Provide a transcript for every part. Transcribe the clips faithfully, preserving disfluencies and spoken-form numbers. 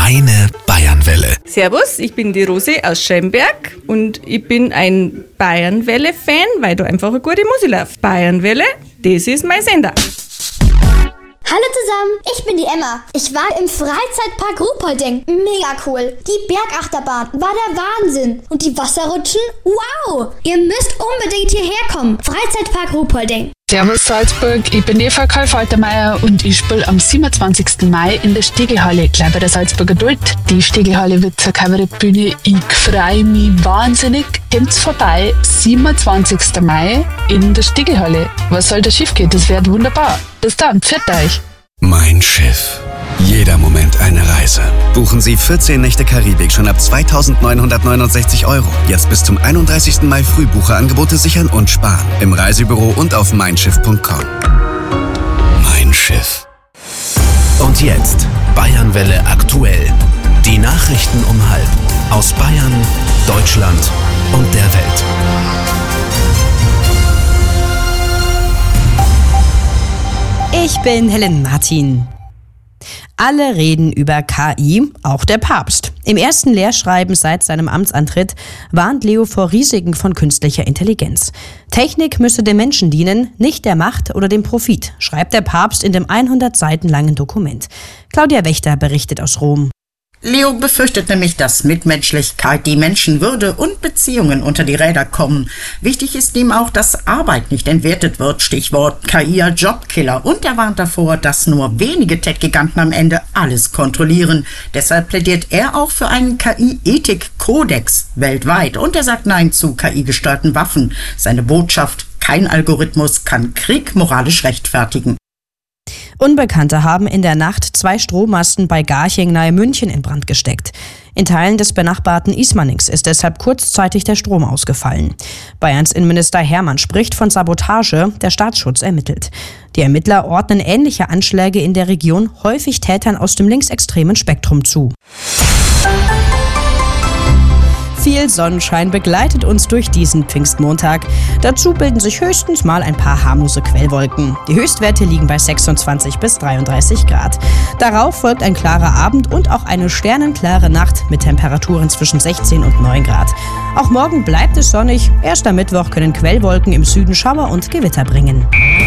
Deine Bayernwelle. Servus, ich bin die Rosi aus Schemberg und ich bin ein Bayernwelle-Fan, weil da einfach eine gute Musik läuft. Bayernwelle, das ist mein Sender. Hallo zusammen, ich bin die Emma. Ich war im Freizeitpark Ruhpolding. Mega cool. Die Bergachterbahn war der Wahnsinn. Und die Wasserrutschen? Wow! Ihr müsst unbedingt hierher kommen. Freizeitpark Ruhpolding. Servus Salzburg, ich bin Eva Karl-Faltermeier und ich spiele am siebenundzwanzigsten Mai in der Stiegelhalle, gleich bei der Salzburger Duld. Die Stiegelhalle wird zur Kabarettbühne. Ich freue mich wahnsinnig. Kommt's vorbei, siebenundzwanzigsten Mai in der Stiegelhalle. Was soll da schief gehen? Das wird wunderbar. Bis dann, pfiat euch. Mein Schiff. Jeder Moment eine Reise. Buchen Sie vierzehn Nächte Karibik schon ab zweitausendneunhundertneunundsechzig Euro. Jetzt bis zum einunddreißigsten Mai Frühbucherangebote sichern und sparen. Im Reisebüro und auf mein schiff punkt com. Mein Schiff. Und jetzt Bayernwelle aktuell. Die Nachrichten um halb. Aus Bayern, Deutschland und der Welt. Ich bin Helen Martin. Alle reden über K I, auch der Papst. Im ersten Lehrschreiben seit seinem Amtsantritt warnt Leo vor Risiken von künstlicher Intelligenz. Technik müsse dem Menschen dienen, nicht der Macht oder dem Profit, schreibt der Papst in dem hundert Seiten langen Dokument. Claudia Wächter berichtet aus Rom. Leo befürchtet nämlich, dass Mitmenschlichkeit, die Menschenwürde und Beziehungen unter die Räder kommen. Wichtig ist ihm auch, dass Arbeit nicht entwertet wird, Stichwort K I als Jobkiller. Und er warnt davor, dass nur wenige Tech-Giganten am Ende alles kontrollieren. Deshalb plädiert er auch für einen K I-Ethik-Kodex weltweit. Und er sagt Nein zu K I-gesteuerten Waffen. Seine Botschaft: Kein Algorithmus kann Krieg moralisch rechtfertigen. Unbekannte haben in der Nacht zwei Strommasten bei Garching nahe München in Brand gesteckt. In Teilen des benachbarten Ismaning ist deshalb kurzzeitig der Strom ausgefallen. Bayerns Innenminister Hermann spricht von Sabotage, der Staatsschutz ermittelt. Die Ermittler ordnen ähnliche Anschläge in der Region häufig Tätern aus dem linksextremen Spektrum zu. Viel Sonnenschein begleitet uns durch diesen Pfingstmontag. Dazu bilden sich höchstens mal ein paar harmlose Quellwolken. Die Höchstwerte liegen bei sechsundzwanzig bis dreiunddreißig Grad. Darauf folgt ein klarer Abend und auch eine sternenklare Nacht mit Temperaturen zwischen sechzehn und neun Grad. Auch morgen bleibt es sonnig. Erst am Mittwoch können Quellwolken im Süden Schauer und Gewitter bringen.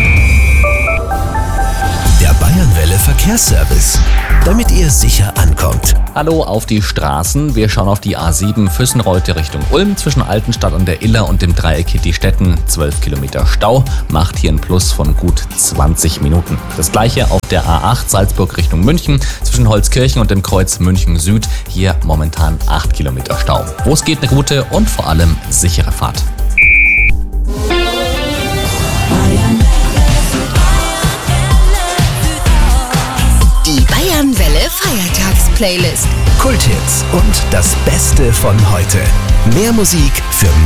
Der Bayernwelle Verkehrsservice, damit ihr sicher ankommt. Hallo auf die Straßen. Wir schauen auf die A sieben Füssenreute Richtung Ulm zwischen Altenstadt an der Iller und dem Dreieck Hittistetten. zwölf Kilometer Stau, macht hier einen Plus von gut zwanzig Minuten. Das gleiche auf der A acht Salzburg Richtung München zwischen Holzkirchen und dem Kreuz München Süd. Hier momentan acht Kilometer Stau. Wo es geht, eine gute und vor allem sichere Fahrt. Die Bayernwelle Feiertagsplaylist. Kulthits und das Beste von heute. Mehr Musik für